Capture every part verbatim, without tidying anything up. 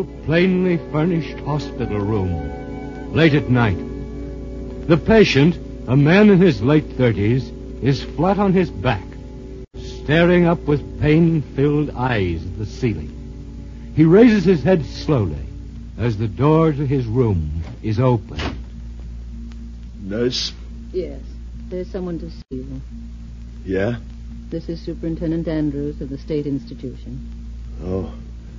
plainly furnished hospital room, late at night. The patient, a man in his late thirties, is flat on his back, staring up with pain-filled eyes at the ceiling. He raises his head slowly as the door to his room is opened. Nurse? Yes, there's someone to see you. Yeah? This is Superintendent Andrews of the State Institution. Oh.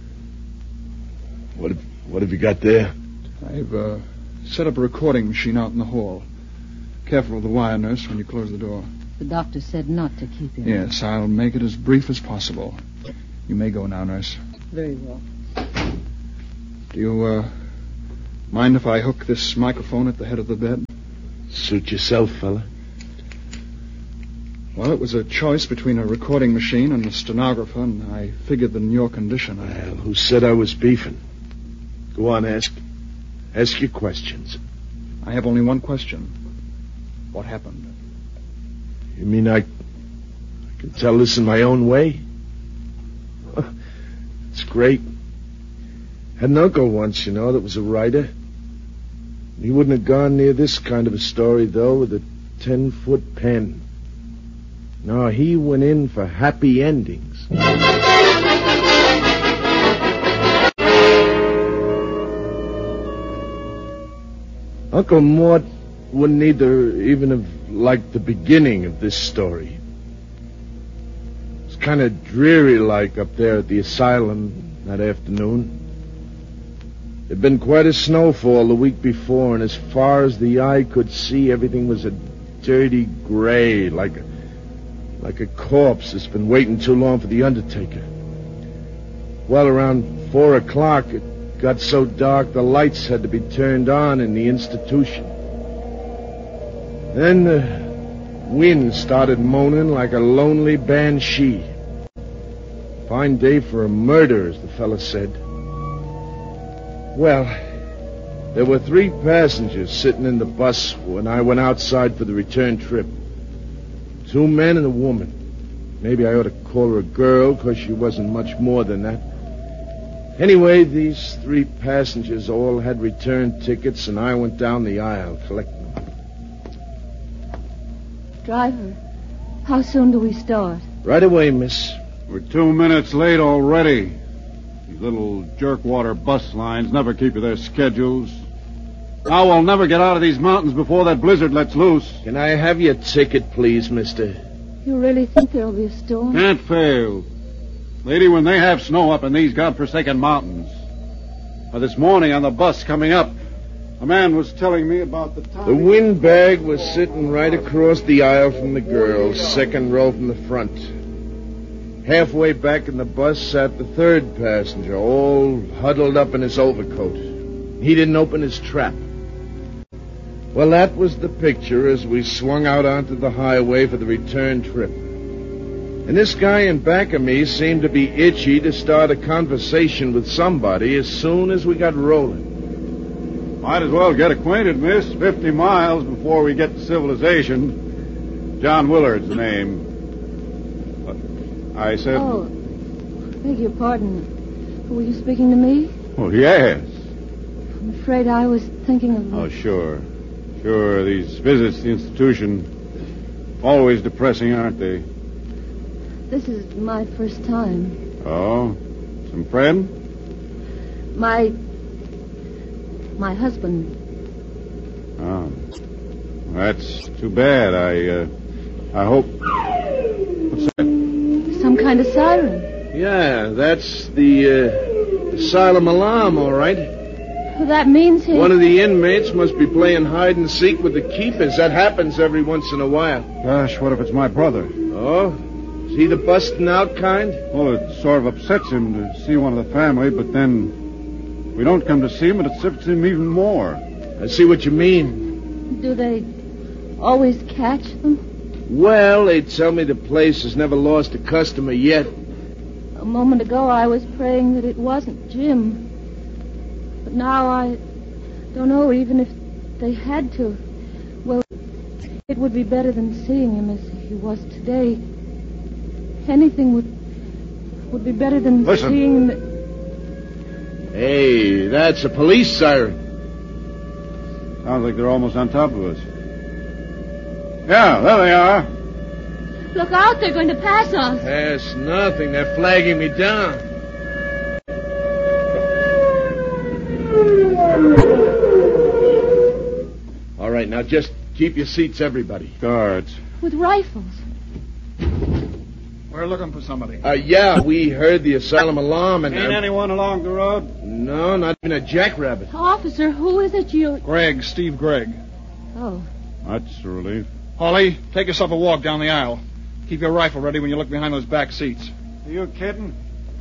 What have, what have you got there? I've uh, set up a recording machine out in the hall. Careful of the wire, nurse, when you close the door. The doctor said not to keep him. Yes, I'll make it as brief as possible. You may go now, nurse. Very well. Do you uh, mind if I hook this microphone at the head of the bed? Suit yourself, fella. Well, it was a choice between a recording machine and a stenographer, and I figured that in your condition... I... Well, who said I was beefing? Go on, ask. Ask your questions. I have only one question. What happened? You mean I... I can tell this in my own way? It's great. Had an uncle once, you know, that was a writer. He wouldn't have gone near this kind of a story, though, with a ten-foot pen. No, he went in for happy endings. Uncle Mort wouldn't either even have liked the beginning of this story. It was kind of dreary-like up there at the asylum that afternoon. There'd been quite a snowfall the week before, and as far as the eye could see, everything was a dirty gray, like a, like a corpse that's been waiting too long for the undertaker. Well, around four o'clock, it got so dark the lights had to be turned on in the institution. Then the wind started moaning like a lonely banshee. Fine day for a murder, as the fella said. Well, there were three passengers sitting in the bus when I went outside for the return trip. Two men and a woman. Maybe I ought to call her a girl, because she wasn't much more than that. Anyway, these three passengers all had return tickets, and I went down the aisle collecting them. Driver, how soon do we start? Right away, miss. We're two minutes late already. These little jerkwater bus lines never keep to their schedules. Now we'll never get out of these mountains before that blizzard lets loose. Can I have your ticket, please, mister? You really think there'll be a storm? Can't fail. Lady, when they have snow up in these godforsaken mountains. Now, this morning on the bus coming up, a man was telling me about the time... The windbag was sitting right across the aisle from the girls, second row from the front. Halfway back in the bus sat the third passenger, all huddled up in his overcoat. He didn't open his trap. Well, that was the picture as we swung out onto the highway for the return trip. And this guy in back of me seemed to be itchy to start a conversation with somebody as soon as we got rolling. Might as well get acquainted, miss. Fifty miles before we get to civilization. John Willard's the name. I said... Oh, beg your pardon. Were you speaking to me? Oh, yes. I'm afraid I was thinking of... Oh, sure. Sure, these visits to the institution, always depressing, aren't they? This is my first time. Oh? Some friend? My... my husband. Oh. That's too bad. I, uh... I hope... What's that? Some kind of siren. Yeah, that's the, uh, asylum alarm, all right. Well, that means he... One of the inmates must be playing hide-and-seek with the keepers. That happens every once in a while. Gosh, what if it's my brother? Oh? Is he the busting out kind? Well, it sort of upsets him to see one of the family, but then we don't come to see him, and it upsets him even more. I see what you mean. Do they always catch them? Well, they tell me the place has never lost a customer yet. A moment ago, I was praying that it wasn't Jim. But now I don't know even if they had to. Well, it would be better than seeing him as he was today. Anything would would be better than Listen. seeing him. Hey, that's a police siren. Sounds like they're almost on top of us. Yeah, there they are. Look out, they're going to pass us. That's nothing. They're flagging me down. All right, now just keep your seats, everybody. Guards. With rifles. We're looking for somebody. Uh, yeah, we heard the asylum alarm and... Ain't uh, anyone along the road? No, not even a jackrabbit. Officer, who is it you... Gregg, Steve Gregg. Oh. That's a relief. Holly, take yourself a walk down the aisle. Keep your rifle ready when you look behind those back seats. Are you kidding?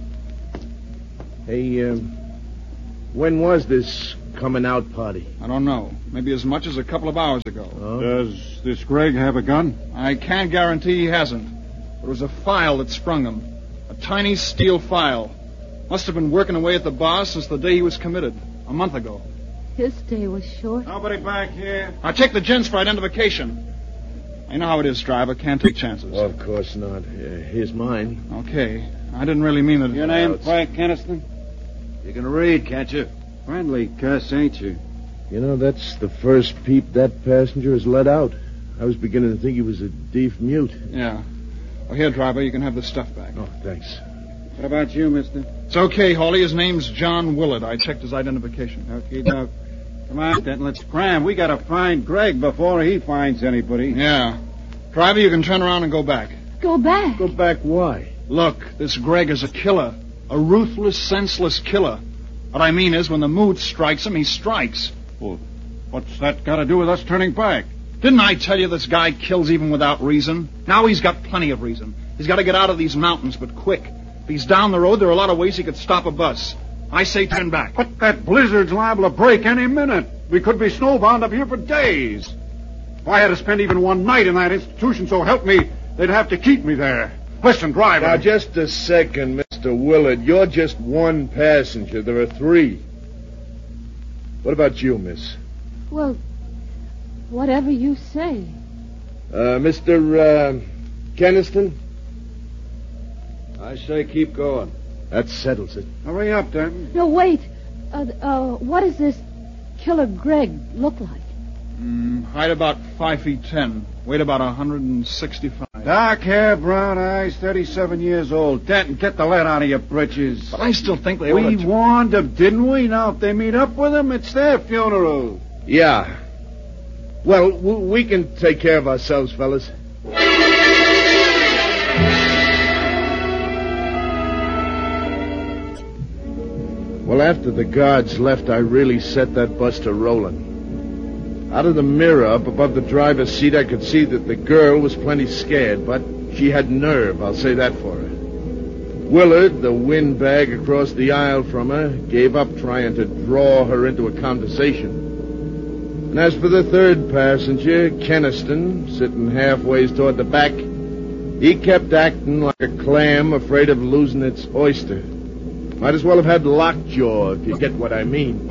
Hey, um, when was this coming out party? I don't know. Maybe as much as a couple of hours ago. Oh? Does this Greg have a gun? I can't guarantee he hasn't. It was a file that sprung him. A tiny steel file. Must have been working away at the bar since the day he was committed. A month ago. His day was short. Nobody back here. Now check the gents for identification. I know how it is, driver. Can't take chances. Well, of course not. Uh, here's mine. Okay. I didn't really mean that. Your name, Frank Keniston? You can read, can't you? Friendly cuss, ain't you? You know, that's the first peep that passenger has let out. I was beginning to think he was a deaf mute. Yeah. Well, here, driver, you can have the stuff back. Oh, thanks. What about you, mister? It's okay, Hawley. His name's John Willard. I checked his identification. Okay, Doc. Come on, Denton, let's cram. We gotta find Greg before he finds anybody. Yeah. Driver, you can turn around and go back. Go back. Go back, why? Look, this Greg is a killer. A ruthless, senseless killer. What I mean is, when the mood strikes him, he strikes. Well, what's that got to do with us turning back? Didn't I tell you this guy kills even without reason? Now he's got plenty of reason. He's got to get out of these mountains, but quick. If he's down the road, there are a lot of ways he could stop a bus. I say turn back. But that blizzard's liable to break any minute. We could be snowbound up here for days. If I had to spend even one night in that institution, so help me, they'd have to keep me there. Listen, driver. Now, just a second, Mister Willard. You're just one passenger. There are three. What about you, miss? Well, whatever you say. Uh, Mister Uh, Keniston? I say keep going. That settles it. Hurry up, Denton. No, wait. Uh, uh, what does this killer Greg look like? Mm, height about five feet ten. Weight about one hundred sixty-five. Dark hair, brown eyes, thirty-seven years old. Denton, get the lead out of your britches. But I still think they We ought to... warned them, didn't we? Now, if they meet up with him, it's their funeral. Yeah. Well, w- we can take care of ourselves, fellas. Well, after the guards left, I really set that bus to rolling. Out of the mirror up above the driver's seat, I could see that the girl was plenty scared, but she had nerve, I'll say that for her. Willard, the windbag across the aisle from her, gave up trying to draw her into a conversation. And as for the third passenger, Keniston, sitting halfway toward the back, he kept acting like a clam afraid of losing its oyster. Might as well have had lockjaw, if you get what I mean.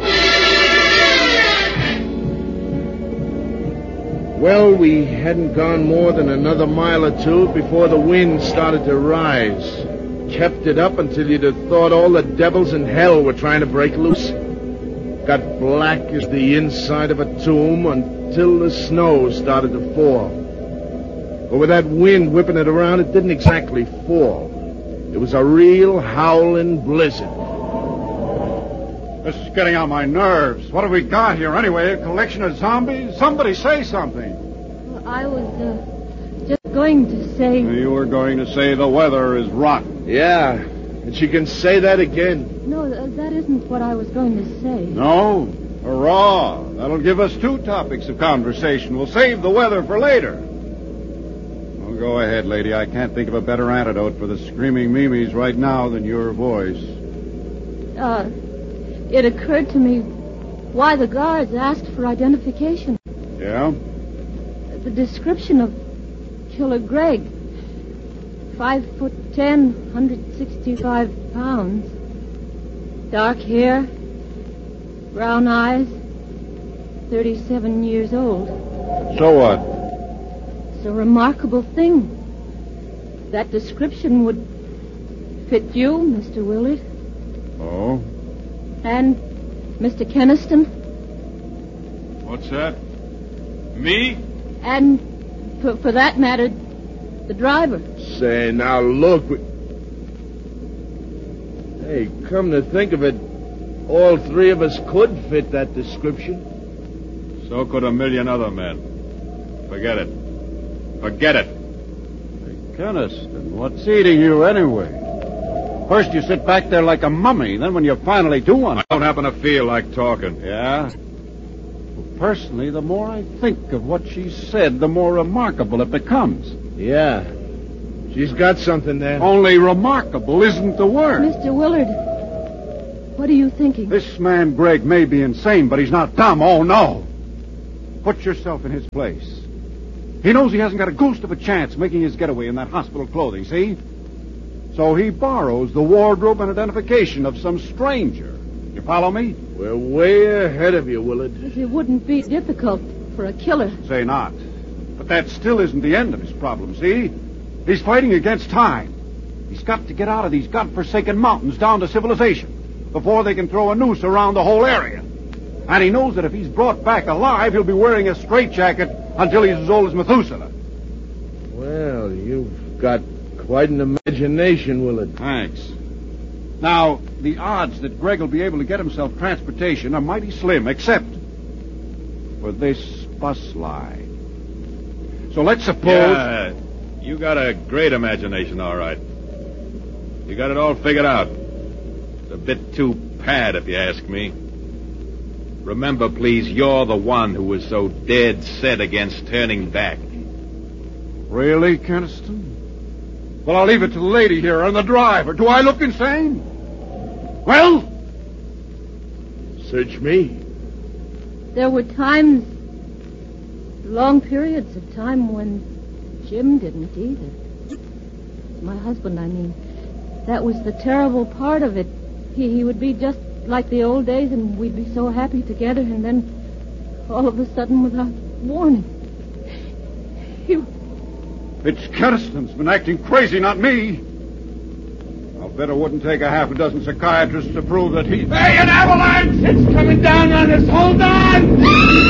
Well, we hadn't gone more than another mile or two before the wind started to rise. Kept it up until you'd have thought all the devils in hell were trying to break loose. Got black as the inside of a tomb until the snow started to fall. But with that wind whipping it around, it didn't exactly fall. It was a real howling blizzard. This is getting on my nerves. What have we got here anyway? A collection of zombies? Somebody say something. Well, I was uh, just going to say... You were going to say the weather is rotten. Yeah, and she can say that again. No, th- that isn't what I was going to say. No? Hurrah! That'll give us two topics of conversation. We'll save the weather for later. Well, go ahead, lady. I can't think of a better antidote for the screaming Mimis right now than your voice. Uh, it occurred to me why the guards asked for identification. Yeah? The description of Killer Greg. Five foot ten, one hundred sixty-five pounds. Dark hair, brown eyes, thirty-seven years old. So what? It's a remarkable thing. That description would fit you, Mister Willard. Oh? And Mister Keniston. What's that? Me? And, for, for that matter, the driver. Say, now look. We... Hey, come to think of it, all three of us could fit that description. So could a million other men. Forget it. Forget it. Keniston, what's eating you anyway? First you sit back there like a mummy, then when you finally do one... I don't happen to feel like talking. Yeah? Well, personally, the more I think of what she said, the more remarkable it becomes. Yeah. She's got something there. Only remarkable isn't the word. Mister Willard, what are you thinking? This man, Greg, may be insane, but he's not dumb. Oh, no. Put yourself in his place. He knows he hasn't got a ghost of a chance making his getaway in that hospital clothing, see? So he borrows the wardrobe and identification of some stranger. You follow me? We're way ahead of you, Willard. It wouldn't be difficult for a killer. Say not. But that still isn't the end of his problem, see? He's fighting against time. He's got to get out of these godforsaken mountains down to civilization before they can throw a noose around the whole area. And he knows that if he's brought back alive, he'll be wearing a straitjacket until he's as old as Methuselah. Well, you've got quite an imagination, Willard. Thanks. Now, the odds that Greg will be able to get himself transportation are mighty slim, except for this bus line. So let's suppose... Yeah, you got a great imagination, all right. You got it all figured out. It's a bit too pad, if you ask me. Remember, please, you're the one who was so dead set against turning back. Really, Keniston? Well, I'll leave it to the lady here and the driver. Do I look insane? Well? Search me. There were times, long periods of time when Jim didn't either. My husband, I mean. That was the terrible part of it. He, he would be just like the old days, and we'd be so happy together, and then all of a sudden, without warning, he... It's Keniston's been acting crazy, not me. I'll bet it wouldn't take a half a dozen psychiatrists to prove that he... Hey, an avalanche! It's coming down on us! Hold on!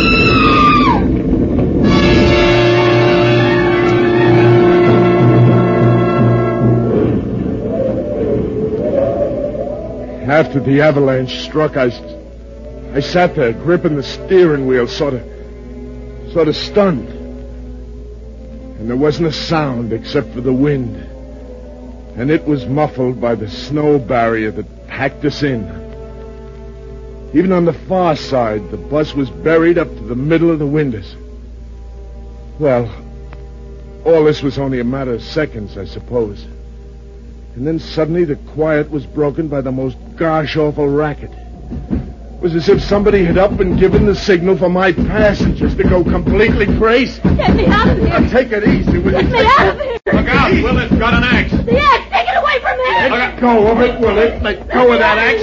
After the avalanche struck, I, I sat there gripping the steering wheel, sort of, sort of stunned. And there wasn't a sound except for the wind. And it was muffled by the snow barrier that packed us in. Even on the far side, the bus was buried up to the middle of the windows. Well, all this was only a matter of seconds, I suppose. And then suddenly the quiet was broken by the most gosh-awful racket. It was as if somebody had up and given the signal for my passengers to go completely crazy. Get me out of here! Now, take it easy, will you? Get me out of here! Look out! Willard's got an axe! The axe! Take it away from me! Let go of it, will it? Let go of that axe.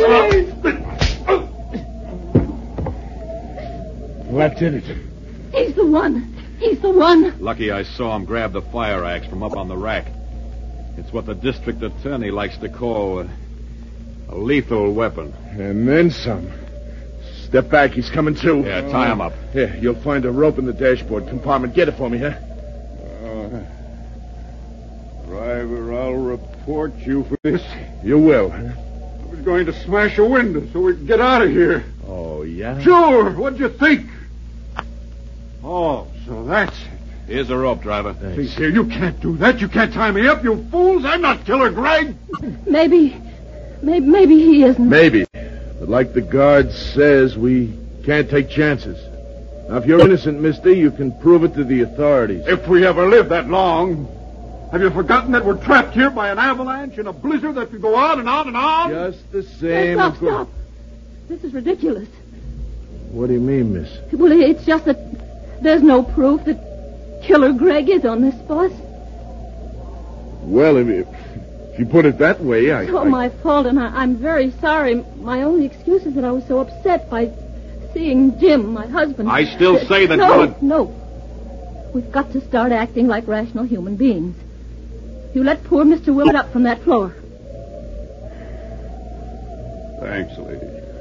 Well, that did it. He's the one. He's the one. Lucky I saw him grab the fire axe from up on the rack. It's what the district attorney likes to call a, a lethal weapon. And then some. Step back, he's coming too. Yeah, tie him up. Here, you'll find a rope in the dashboard compartment. Get it for me, huh? Uh, driver, I'll report you for this. You will, huh? I was going to smash a window so we could get out of here. Oh, yeah? Sure, what'd you think? Oh, so that's it. Here's the rope, driver. Please, here, you can't do that. You can't tie me up, you fools. I'm not Killer Greg. Maybe, maybe, maybe he isn't. Maybe. But like the guard says, we can't take chances. Now, if you're innocent, mister, you can prove it to the authorities. If we ever live that long. Have you forgotten that we're trapped here by an avalanche in a blizzard that could go on and on and on? Just the No, same. stop, as- stop. This is ridiculous. What do you mean, miss? Well, it's just that there's no proof that Killer Greg is on this bus. Well, if you, if you put it that way, I... It's all I... my fault, and I, I'm very sorry. My only excuse is that I was so upset by seeing Jim, my husband. I still say that No, Willard... no. We've got to start acting like rational human beings. You let poor Mister Willard up from that floor. Thanks, lady.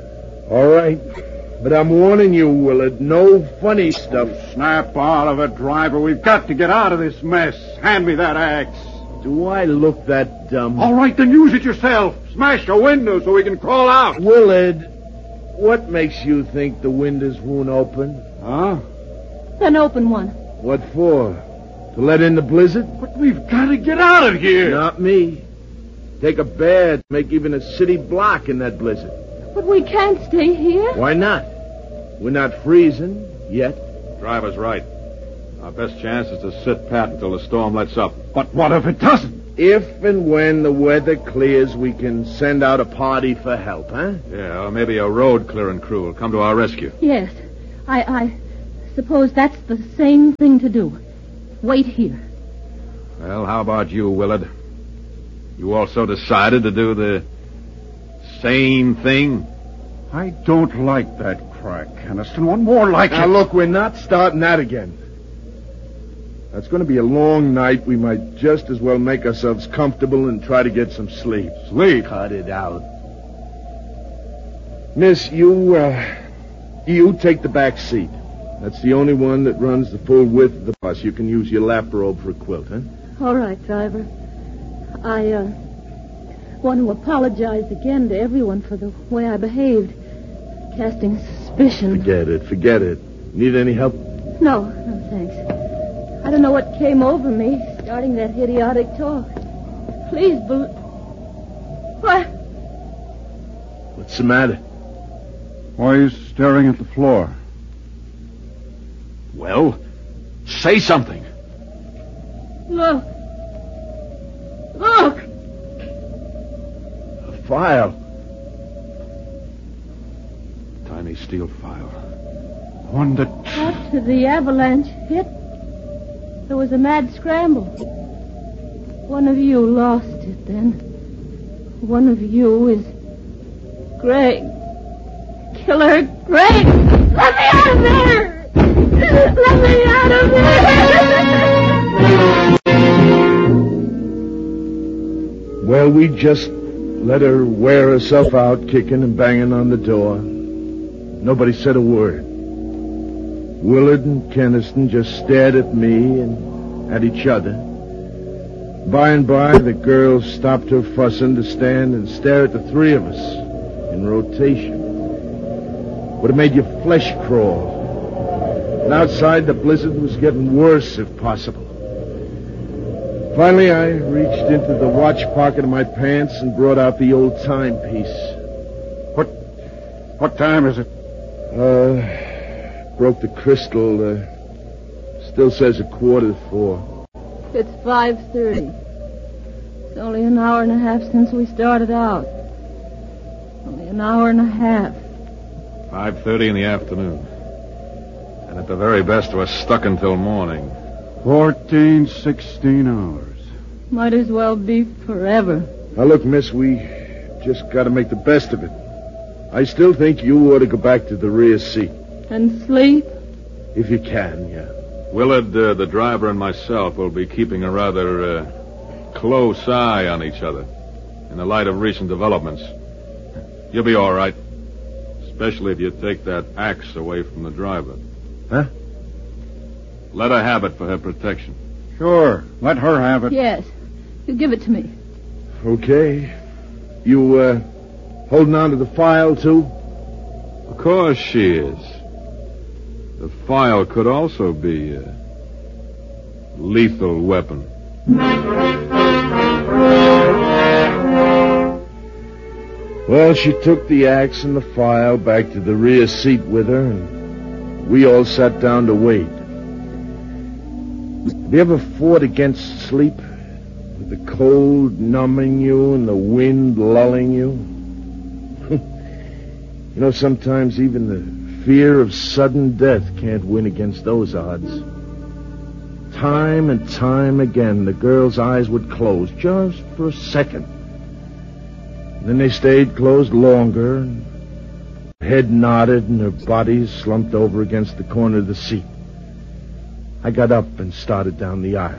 All right. But I'm warning you, Willard, no funny stuff. Snap out of it, driver. We've got to get out of this mess. Hand me that axe. Do I look that dumb? All right, then use it yourself. Smash a window so we can crawl out. Willard, what makes you think the windows won't open? Huh? Then open one. What for? To let in the blizzard? But we've got to get out of here. Not me. Take a bear to make even a city block in that blizzard. But we can't stay here. Why not? We're not freezing yet. Driver's right. Our best chance is to sit pat until the storm lets up. But what if it doesn't? If and when the weather clears, we can send out a party for help, huh? Yeah, or maybe a road clearing crew will come to our rescue. Yes. I, I suppose that's the same thing to do. Wait here. Well, how about you, Willard? You also decided to do the same thing? I don't like that crack, Keniston. One more like Now, it. look, we're not starting that again. That's going to be a long night. We might just as well make ourselves comfortable and try to get some sleep. Sleep? Cut it out. Miss, you, uh, you take the back seat. That's the only one that runs the full width of the bus. You can use your lap robe for a quilt, huh? All right, driver. I, uh, want to apologize again to everyone for the way I behaved. Casting suspicion. Forget it, forget it. Need any help? No, no, thanks. I don't know what came over me, starting that idiotic talk. Please, bel What? What's the matter? Why are you staring at the floor? Well, say something. Look. Look! A file. Tiny steel file. One that... After the avalanche hit, there was a mad scramble. One of you lost it then. One of you is Greg. Killer Greg! Let me out of there! Let me out of there! Well, we just let her wear herself out, kicking and banging on the door. Nobody said a word. Willard and Keniston just stared at me and at each other. By and by, the girl stopped her fussing to stand and stare at the three of us in rotation. Would have made your flesh crawl. And outside, the blizzard was getting worse, if possible. Finally, I reached into the watch pocket of my pants and brought out the old timepiece. What... What time is it? Uh, broke the crystal. Uh, still says a quarter to four. It's five thirty. It's only an hour and a half since we started out. Only an hour and a half. five thirty in the afternoon. And at the very best, we're stuck until morning. Fourteen, sixteen hours. Might as well be forever. Now, look, miss, we just got to make the best of it. I still think you ought to go back to the rear seat. And sleep? If you can, yeah. Willard, uh, the driver, and myself will be keeping a rather uh, close eye on each other in the light of recent developments. You'll be all right, especially if you take that axe away from the driver. Huh? Let her have it for her protection. Sure. Let her have it. Yes. You give it to me. Okay. You, uh, holding on to the file, too? Of course she is. The file could also be a lethal weapon. Well, she took the axe and the file back to the rear seat with her, and we all sat down to wait. Have you ever fought against sleep? With the cold numbing you and the wind lulling you? You know, sometimes even the fear of sudden death can't win against those odds. Time and time again, the girl's eyes would close just for a second. And then they stayed closed longer, and her head nodded and her body slumped over against the corner of the seat. I got up and started down the aisle.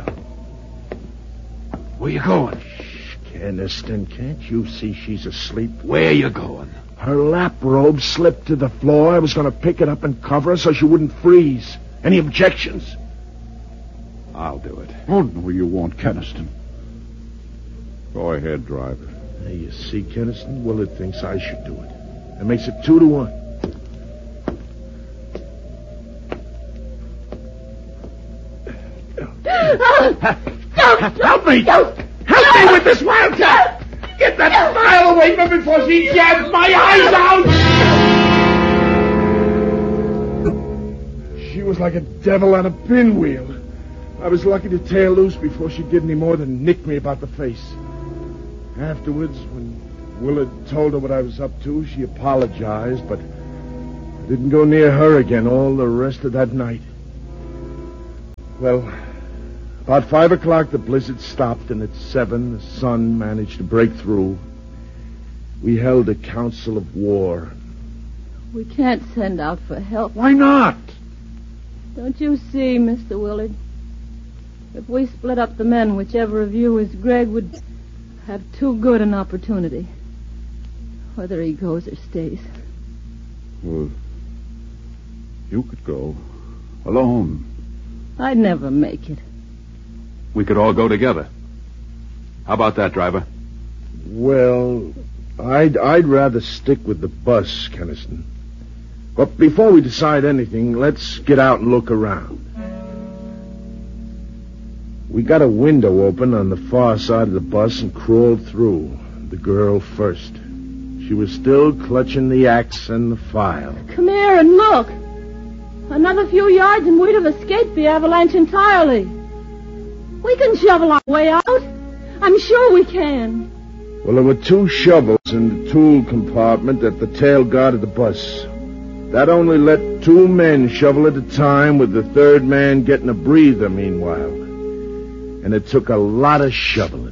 Where you going? Shh, Keniston, can't you see she's asleep? Where you going? Her lap robe slipped to the floor. I was going to pick it up and cover her so she wouldn't freeze. Any objections? I'll do it. Oh, no, you won't, Keniston. Go ahead, driver. There you see, Keniston. Willard thinks I should do it. That makes it two to one. Help me! Help me with this wildcat! Get that smile away from me before she jabs my eyes out! She was like a devil on a pinwheel. I was lucky to tear loose before she did any more than nick me about the face. Afterwards, when Willard told her what I was up to, she apologized, but I didn't go near her again all the rest of that night. Well, about five o'clock, the blizzard stopped, and at seven, the sun managed to break through. We held a council of war. We can't send out for help. Why not? Don't you see, Mister Willard? If we split up the men, whichever of you is Greg would have too good an opportunity. Whether he goes or stays. Well, you could go. Alone. I'd never make it. We could all go together. How about that, driver? Well, I'd, I'd rather stick with the bus, Keniston. But before we decide anything, let's get out and look around. We got a window open on the far side of the bus and crawled through. The girl first. She was still clutching the axe and the file. Come here and look. Another few yards and we'd have escaped the avalanche entirely. We can shovel our way out. I'm sure we can. Well, there were two shovels in the tool compartment at the tail guard of the bus. That only let two men shovel at a time, with the third man getting a breather meanwhile. And it took a lot of shoveling.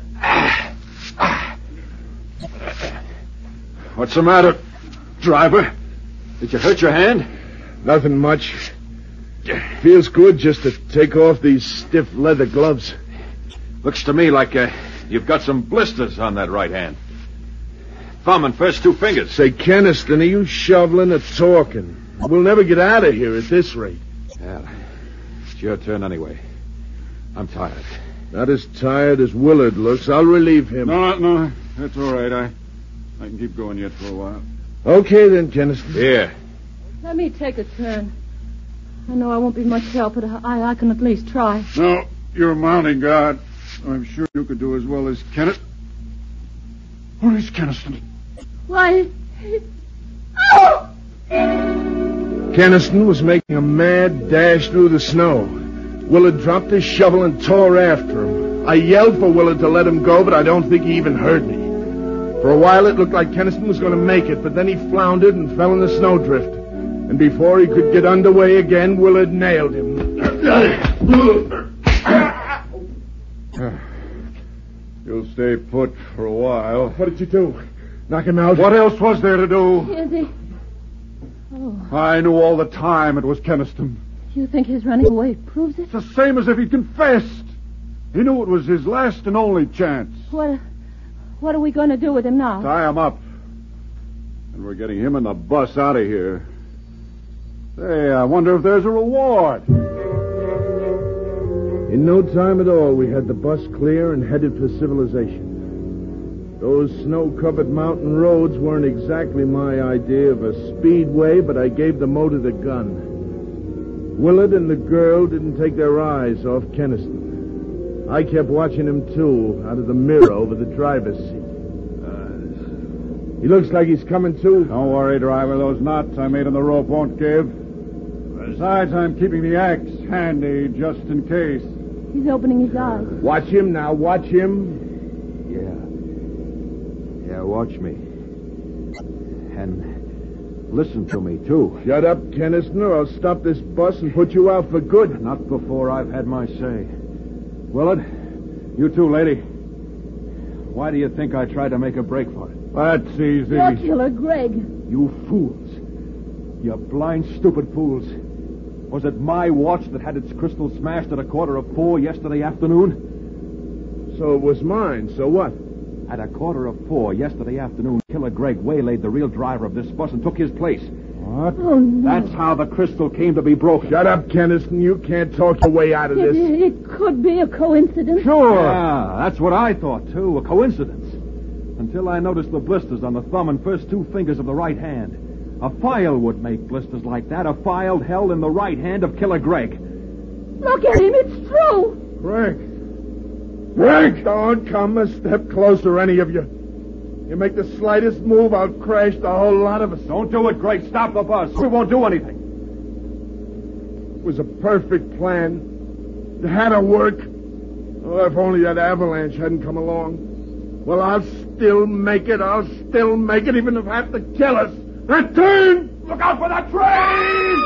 What's the matter, driver? Did you hurt your hand? Nothing much. Feels good just to take off these stiff leather gloves. Looks to me like uh, you've got some blisters on that right hand. Thumb and first two fingers. Say, Keniston, are you shoveling or talking? We'll never get out of here at this rate. Well, it's your turn anyway. I'm tired. Not as tired as Willard looks. I'll relieve him. No, no, no. That's all right. I, I can keep going yet for a while. Okay, then, Keniston. Here. Let me take a turn. I know I won't be much help, but I, I can at least try. No, you're a mounting guard. I'm sure you could do as well as Kenneth. Where is Keniston? Why... Keniston was making a mad dash through the snow. Willard dropped his shovel and tore after him. I yelled for Willard to let him go, but I don't think he even heard me. For a while, it looked like Keniston was going to make it, but then he floundered and fell in the snowdrift. And before he could get underway again, Willard nailed him. You'll stay put for a while. What did you do? Knock him out? What else was there to do? Is he... Oh, I knew all the time it was Keniston. you think his running away proves it? It's the same as if he'd confessed. He knew it was his last and only chance. What... What are we going to do with him now? Tie him up. And we're getting him and the bus out of here. Say, I wonder if there's a reward. In no time at all, we had the bus clear and headed for civilization. Those snow-covered mountain roads weren't exactly my idea of a speedway, but I gave the motor the gun. Willard and the girl didn't take their eyes off Keniston. I kept watching him, too, out of the mirror over the driver's seat. Uh, he looks like he's coming to. Don't worry, driver. Those knots I made on the rope won't give. Besides, I'm keeping the axe handy just in case. He's opening his eyes. Watch him now. Watch him. Yeah. Yeah, watch me. And listen to me, too. Shut up, Keniston, or I'll stop this bus and put you out for good. Not before I've had my say. Willard, you too, lady. Why do you think I tried to make a break for it? That's easy. Your killer, Greg. You fools. You blind, stupid fools. Was it my watch that had its crystal smashed at a quarter of four yesterday afternoon? So it was mine. So what? At a quarter of four yesterday afternoon, Killer Greg waylaid the real driver of this bus and took his place. What? Oh, no. That's how the crystal came to be broken. Shut up, Kennison. You can't talk your way out of It, this. it could be a coincidence. Sure. Yeah, that's what I thought, too. A coincidence. Until I noticed the blisters on the thumb and first two fingers of the right hand. A file would make blisters like that. A file held in the right hand of Killer Greg. Look at him. It's true. Greg. Greg! Don't come a step closer, any of you. You make the slightest move, I'll crash the whole lot of us. Don't do it, Greg. Stop the bus. We won't do anything. It was a perfect plan. It had to work. Oh, if only that avalanche hadn't come along. Well, I'll still make it. I'll still make it, even if I have to kill us. Return! Look out for that train!